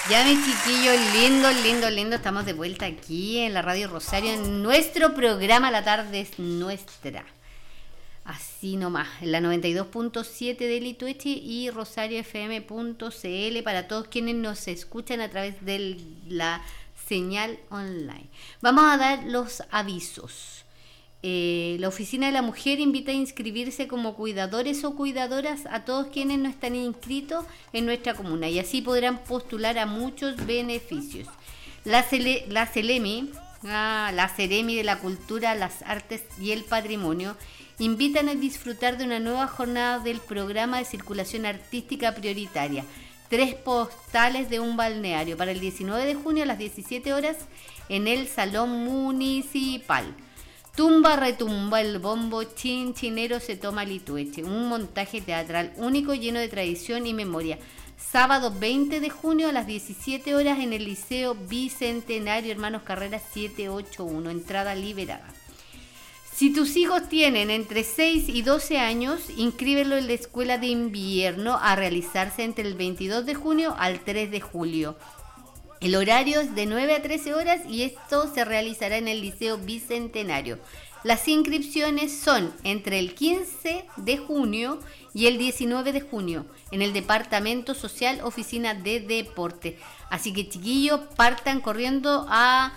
Ya, mis chiquillos, lindo, estamos de vuelta aquí en la Radio Rosario, en nuestro programa La Tarde es Nuestra. Así nomás, en la 92.7 de Litueche y rosariofm.cl para todos quienes nos escuchan a través de la señal online. Vamos a dar los avisos. La Oficina de la Mujer invita a inscribirse como cuidadores o cuidadoras a todos quienes no están inscritos en nuestra comuna y así podrán postular a muchos beneficios. La Ceremi de la Cultura, las Artes y el Patrimonio invitan a disfrutar de una nueva jornada del programa de circulación artística prioritaria. 3 postales de un balneario para el 19 de junio a las 17 horas en el Salón Municipal. Tumba, retumba el bombo, chinero se toma Litueche. Un montaje teatral único lleno de tradición y memoria. Sábado 20 de junio a las 17 horas en el Liceo Bicentenario Hermanos Carreras 781. Entrada liberada. Si tus hijos tienen entre 6 y 12 años, inscríbelo en la escuela de invierno a realizarse entre el 22 de junio al 3 de julio. El horario es de 9 a 13 horas y esto se realizará en el Liceo Bicentenario. Las inscripciones son entre el 15 de junio y el 19 de junio en el Departamento Social Oficina de Deporte. Así que, chiquillos, partan corriendo a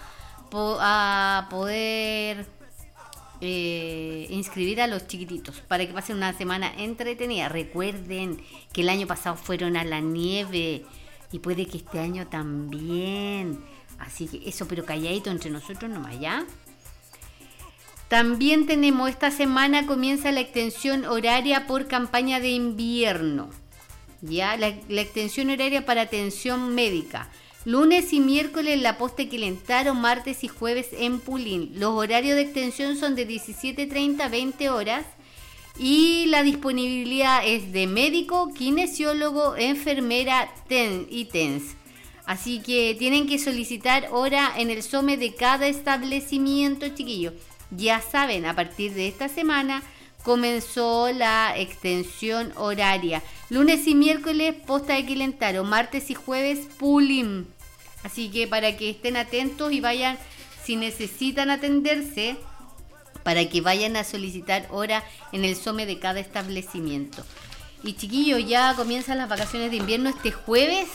poder inscribir a los chiquititos para que pasen una semana entretenida. Recuerden que el año pasado fueron a la nieve y puede que este año también. Así que eso, pero calladito entre nosotros nomás, ¿ya? También tenemos, esta semana comienza la extensión horaria por campaña de invierno. ¿Ya? La extensión horaria para atención médica. Lunes y miércoles en La Posta de Quilentaro, martes y jueves en Pulín. Los horarios de extensión son de 17:30 a 20 horas. Y la disponibilidad es de médico, kinesiólogo, enfermera y TENS. Así que tienen que solicitar hora en el SOME de cada establecimiento, chiquillos. Ya saben, a partir de esta semana comenzó la extensión horaria. Lunes y miércoles, Posta de Quilentaro, martes y jueves, Pulín. Así que para que estén atentos y vayan, si necesitan atenderse, para que vayan a solicitar hora en el SOME de cada establecimiento. Y chiquillos, ya comienzan las vacaciones de invierno este jueves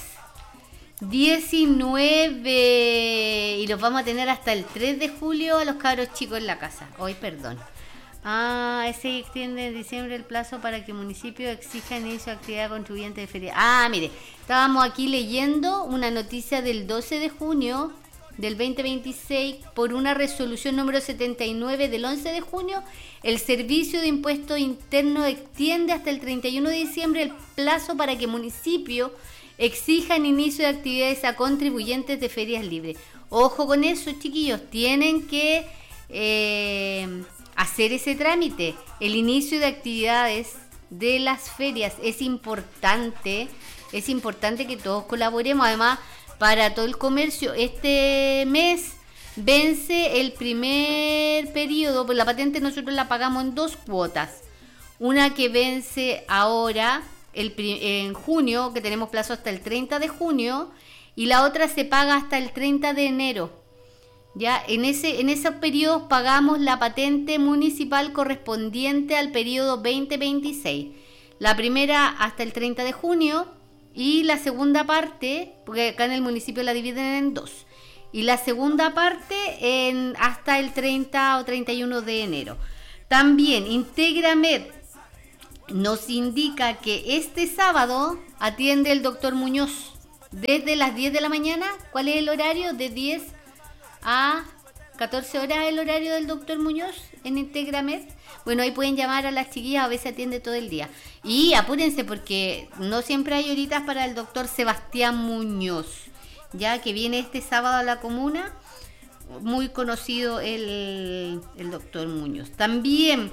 19 y los vamos a tener hasta el 3 de julio a los cabros chicos en la casa. Hoy, perdón. Ese extiende en diciembre el plazo para que el municipio exija inicio de actividad contribuyente de feria. Mire, estábamos aquí leyendo una noticia del 12 de junio del 2026, por una resolución número 79 del 11 de junio, el Servicio de Impuesto Interno extiende hasta el 31 de diciembre el plazo para que el municipio exijan inicio de actividades a contribuyentes de ferias libres. Ojo con eso, chiquillos, tienen que hacer ese trámite. El inicio de actividades de las ferias es importante que todos colaboremos. Además, para todo el comercio, este mes vence el primer periodo, pues la patente nosotros la pagamos en 2 cuotas. Una que vence ahora en junio, que tenemos plazo hasta el 30 de junio, y la otra se paga hasta el 30 de enero. Ya, en esos periodos pagamos la patente municipal correspondiente al periodo 2026. La primera hasta el 30 de junio. Y la segunda parte, porque acá en el municipio la dividen en 2, y la segunda parte hasta el 30 o 31 de enero. También Integramed nos indica que este sábado atiende el doctor Muñoz desde las 10 de la mañana. ¿Cuál es el horario? De 10 a 14 horas el horario del doctor Muñoz en Integramed. Bueno, ahí pueden llamar a las chiquillas, a veces atiende todo el día. Y apúrense porque no siempre hay horitas para el doctor Sebastián Muñoz, ya que viene este sábado a la comuna, muy conocido el doctor Muñoz. También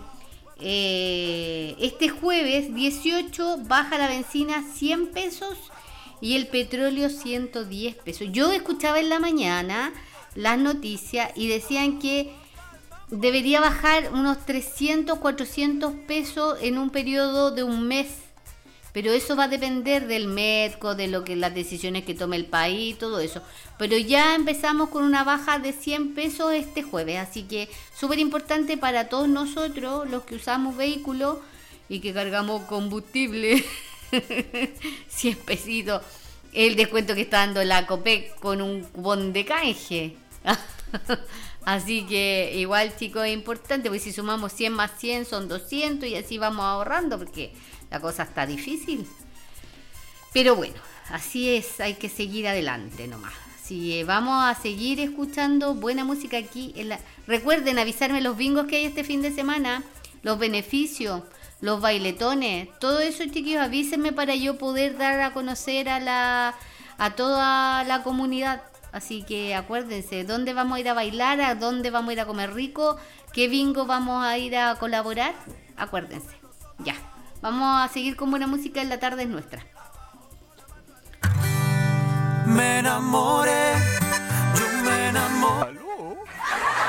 este jueves 18 baja la benzina 100 pesos y el petróleo 110 pesos. Yo escuchaba en la mañana las noticias y decían que debería bajar unos 300, 400 pesos en un periodo de un mes. Pero eso va a depender del MEDCO, de lo que las decisiones que tome el país, todo eso. Pero ya empezamos con una baja de 100 pesos este jueves, así que súper importante para todos nosotros, los que usamos vehículos y que cargamos combustible, 100 pesitos, el descuento que está dando la COPEC con un cupón de canje. Así que igual, chicos, es importante, porque si sumamos 100 más 100 son 200 y así vamos ahorrando, porque la cosa está difícil. Pero bueno, así es, hay que seguir adelante nomás. Así vamos a seguir escuchando buena música aquí. Recuerden avisarme los bingos que hay este fin de semana, los beneficios, los bailetones, todo eso, chiquillos, avísenme para yo poder dar a conocer a toda la comunidad. Así que acuérdense, ¿dónde vamos a ir a bailar? ¿A dónde vamos a ir a comer rico? ¿Qué bingo vamos a ir a colaborar? Acuérdense. Ya, vamos a seguir con buena música. En la tarde es nuestra. Me enamoré, yo me enamoré.